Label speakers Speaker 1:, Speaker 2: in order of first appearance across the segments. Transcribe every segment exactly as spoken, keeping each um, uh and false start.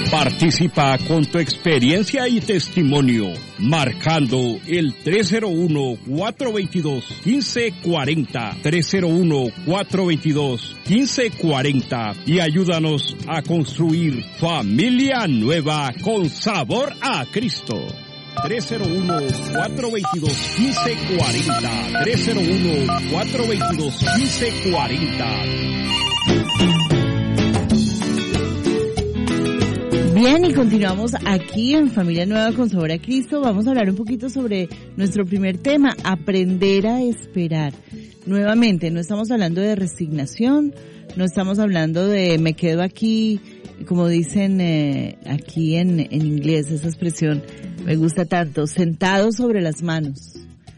Speaker 1: Participa con tu experiencia y testimonio, marcando el tres cero uno, cuatro dos dos, uno cinco cuatro cero, tres cero uno, cuatro dos dos, uno cinco cuatro cero, y ayúdanos a construir familia nueva con sabor a Cristo. tres cero uno, cuatro dos dos, uno cinco cuatro cero, tres cero uno, cuatro dos dos, uno cinco cuatro cero.
Speaker 2: Bien, y continuamos aquí en Familia Nueva con Sabor a Cristo. Vamos a hablar un poquito sobre nuestro primer tema, aprender a esperar. Nuevamente, no estamos hablando de resignación, no estamos hablando de me quedo aquí, como dicen eh, aquí en, en inglés, esa expresión me gusta tanto, sentado sobre las manos.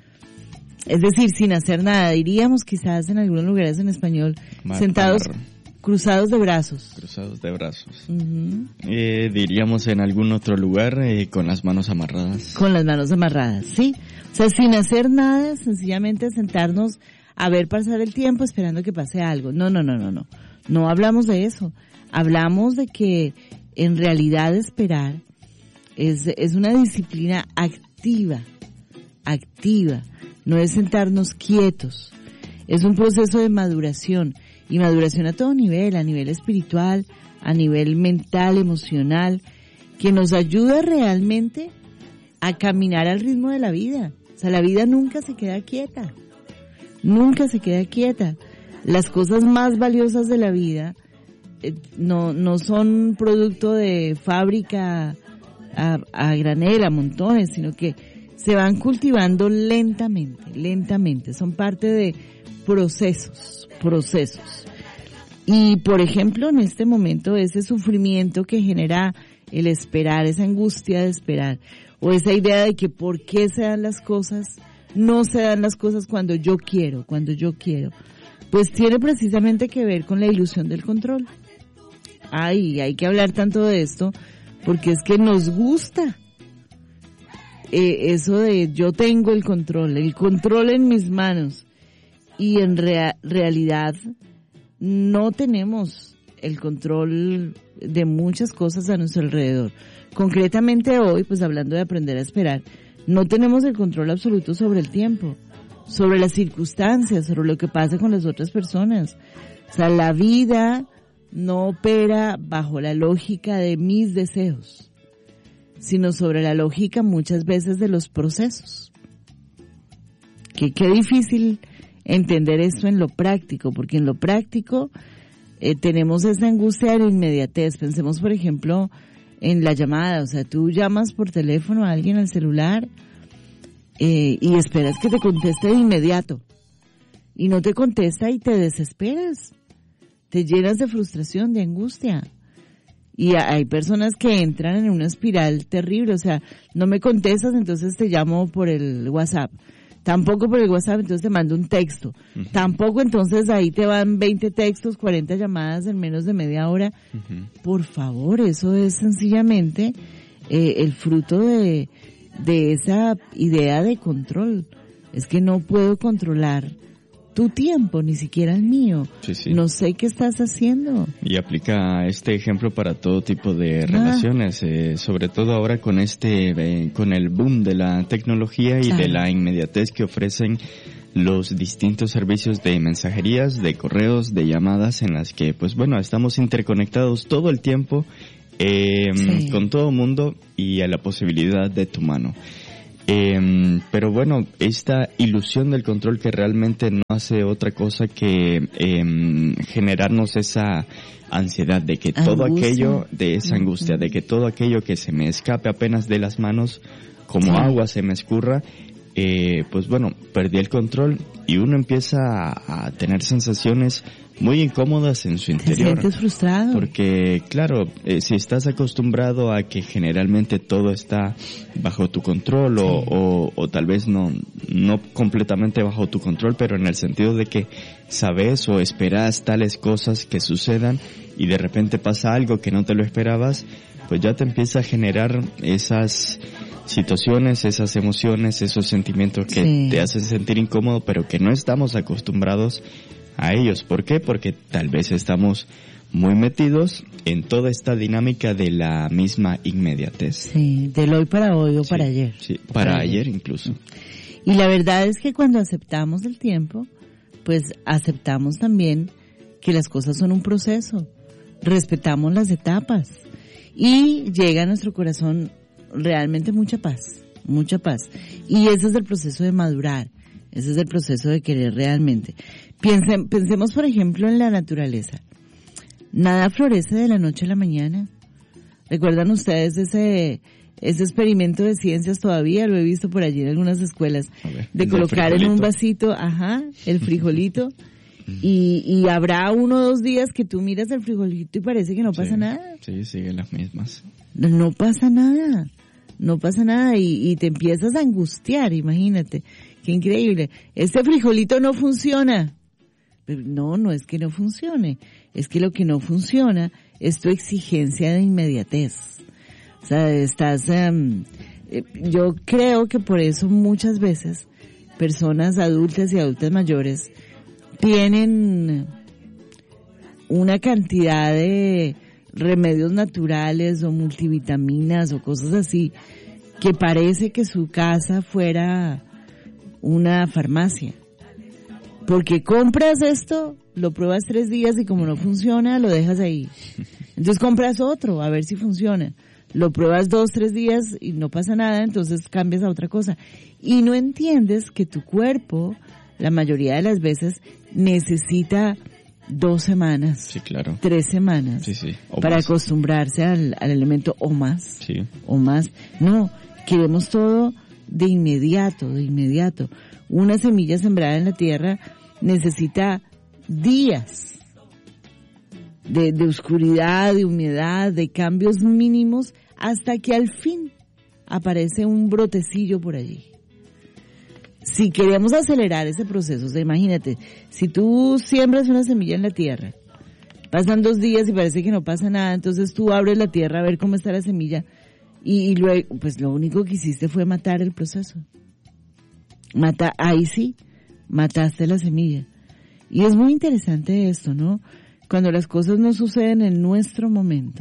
Speaker 2: Es decir, sin hacer nada, diríamos quizás en algunos lugares en español,
Speaker 3: Matar.
Speaker 2: sentados... Cruzados de brazos.
Speaker 3: Cruzados de brazos.
Speaker 2: Uh-huh.
Speaker 3: Eh, diríamos en algún otro lugar, eh, con las manos amarradas.
Speaker 2: Con las manos amarradas, sí. O sea, sin hacer nada, sencillamente sentarnos a ver pasar el tiempo esperando que pase algo. No, no, no, no, no. No hablamos de eso. Hablamos de que en realidad esperar es, es una disciplina activa, activa. No es sentarnos quietos. Es un proceso de maduración. Y maduración a todo nivel, a nivel espiritual, a nivel mental, emocional, que nos ayuda realmente a caminar al ritmo de la vida. O sea, la vida nunca se queda quieta, nunca se queda quieta. Las cosas más valiosas de la vida eh, no no son producto de fábrica a, a granel, a montones, sino que se van cultivando lentamente, lentamente. Son parte de procesos. procesos. Y, por ejemplo, en este momento, ese sufrimiento que genera el esperar, esa angustia de esperar, o esa idea de que por qué se dan las cosas, no se dan las cosas cuando yo quiero, cuando yo quiero, pues tiene precisamente que ver con la ilusión del control. Ay, hay que hablar tanto de esto, porque es que nos gusta eh, eso de yo tengo el control, el control en mis manos. Y en rea- realidad no tenemos el control de muchas cosas a nuestro alrededor. Concretamente hoy, pues hablando de aprender a esperar, no tenemos el control absoluto sobre el tiempo, sobre las circunstancias, sobre lo que pasa con las otras personas. O sea, la vida no opera bajo la lógica de mis deseos, sino sobre la lógica muchas veces de los procesos. Que qué difícil entender esto en lo práctico, porque en lo práctico eh, tenemos esa angustia de la inmediatez. Pensemos, por ejemplo, en la llamada. O sea, tú llamas por teléfono a alguien al celular eh, y esperas que te conteste de inmediato. Y no te contesta y te desesperas. Te llenas de frustración, de angustia. Y hay personas que entran en una espiral terrible. O sea, no me contestas, entonces te llamo por el WhatsApp. Tampoco por el WhatsApp, entonces te mando un texto. Uh-huh. Tampoco, entonces ahí te van veinte textos, cuarenta llamadas en menos de media hora. Uh-huh. Por favor, eso es sencillamente eh, el fruto de, de esa idea de control. Es que no puedo controlar tu tiempo, ni siquiera el mío. Sí, sí. No sé qué estás haciendo.
Speaker 3: Y aplica este ejemplo para todo tipo de relaciones, ah. eh, sobre todo ahora con este, eh, con el boom de la tecnología y claro. de la inmediatez que ofrecen los distintos servicios de mensajerías, de correos, de llamadas, en las que, pues bueno, estamos interconectados todo el tiempo eh, sí. con todo el mundo y a la posibilidad de tu mano. Eh, pero bueno, esta ilusión del control que realmente no hace otra cosa que eh, generarnos esa ansiedad de que todo angustia. aquello, de esa angustia, uh-huh. de que todo aquello que se me escape apenas de las manos, como sí. agua se me escurra, eh, pues bueno, perdí el control y uno empieza a, a tener sensaciones muy incómodas en su interior.
Speaker 2: Te sientes frustrado.
Speaker 3: Porque, claro, eh, si estás acostumbrado a que generalmente todo está bajo tu control sí. o, o, o tal vez no, no completamente bajo tu control, pero en el sentido de que sabes o esperas tales cosas que sucedan y de repente pasa algo que no te lo esperabas, pues ya te empieza a generar esas situaciones, esas emociones, esos sentimientos que sí. te hacen sentir incómodo, pero que no estamos acostumbrados a ellos. ¿Por qué? Porque tal vez estamos muy metidos en toda esta dinámica de la misma inmediatez.
Speaker 2: Sí, del hoy para hoy o
Speaker 3: sí,
Speaker 2: para ayer.
Speaker 3: Sí, para, para ayer, ayer incluso.
Speaker 2: Y la verdad es que cuando aceptamos el tiempo, pues aceptamos también que las cosas son un proceso, respetamos las etapas y llega a nuestro corazón realmente mucha paz, mucha paz. Y ese es el proceso de madurar, ese es el proceso de querer realmente. Piensen, pensemos por ejemplo en la naturaleza. Nada florece de la noche a la mañana. ¿Recuerdan ustedes ese ese experimento de ciencias? Todavía lo he visto por allí en algunas escuelas, ver, de colocar en un vasito, ajá, el frijolito, y, y habrá uno o dos días que tú miras el frijolito y parece que no pasa
Speaker 3: sí,
Speaker 2: nada.
Speaker 3: Sí, siguen las mismas.
Speaker 2: No, no pasa nada, no pasa nada y, y te empiezas a angustiar, imagínate, qué increíble. Este frijolito no funciona. Pero no, no es que no funcione, es que lo que no funciona es tu exigencia de inmediatez. O sea, estás, um, eh, yo creo que por eso muchas veces personas adultas y adultas mayores tienen una cantidad de remedios naturales o multivitaminas o cosas así que parece que su casa fuera una farmacia. Porque compras esto, lo pruebas tres días y como no funciona, lo dejas ahí. Entonces compras otro, a ver si funciona. Lo pruebas dos, tres días y no pasa nada, entonces cambias a otra cosa. Y no entiendes que tu cuerpo, la mayoría de las veces, necesita dos semanas.
Speaker 3: Sí, claro.
Speaker 2: Tres semanas.
Speaker 3: Sí, sí.
Speaker 2: Para
Speaker 3: más.
Speaker 2: acostumbrarse al, al elemento o más.
Speaker 3: Sí.
Speaker 2: O más. No, queremos todo de inmediato, de inmediato. Una semilla sembrada en la tierra necesita días de, de oscuridad, de humedad, de cambios mínimos, hasta que al fin aparece un brotecillo por allí. Si queremos acelerar ese proceso, o sea, imagínate, si tú siembras una semilla en la tierra, pasan dos días y parece que no pasa nada, entonces tú abres la tierra a ver cómo está la semilla y, y luego, pues lo único que hiciste fue matar el proceso. Mata, ahí sí, mataste la semilla. Y es muy interesante esto, ¿no? Cuando las cosas no suceden en nuestro momento,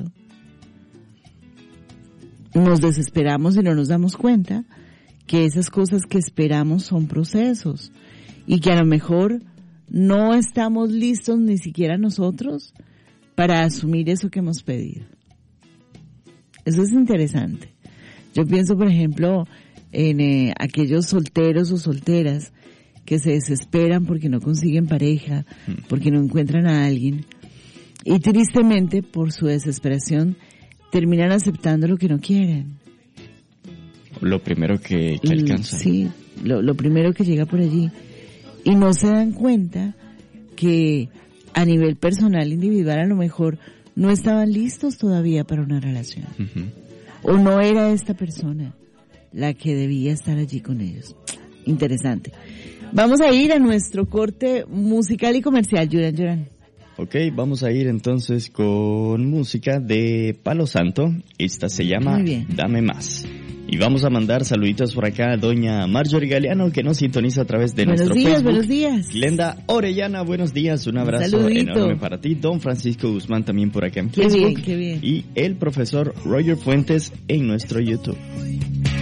Speaker 2: nos desesperamos y no nos damos cuenta que esas cosas que esperamos son procesos y que a lo mejor no estamos listos ni siquiera nosotros para asumir eso que hemos pedido. Eso es interesante. Yo pienso, por ejemplo, en eh, aquellos solteros o solteras que se desesperan porque no consiguen pareja, porque no encuentran a alguien y tristemente por su desesperación terminan aceptando lo que no quieren.
Speaker 3: Lo primero que, que alcanzan.
Speaker 2: Sí, lo, lo primero que llega por allí. Y no se dan cuenta que a nivel personal, individual, a lo mejor no estaban listos todavía para una relación. Uh-huh. O no era esta persona la que debía estar allí con ellos. Interesante. Vamos a ir a nuestro corte musical y comercial, Yuran Yuran.
Speaker 3: Ok, vamos a ir entonces con música de Palo Santo. Esta se llama Dame Más. Y vamos a mandar saluditos por acá a doña Marjorie Galeano, que nos sintoniza a través de
Speaker 2: buenos
Speaker 3: nuestro
Speaker 2: días,
Speaker 3: Facebook.
Speaker 2: Buenos días,
Speaker 3: Glenda Orellana, buenos días, un abrazo
Speaker 2: Saludito.
Speaker 3: enorme para ti. Don Francisco Guzmán también por acá en
Speaker 2: qué
Speaker 3: Facebook.
Speaker 2: Bien, qué bien.
Speaker 3: Y el profesor Roger Fuentes en nuestro YouTube.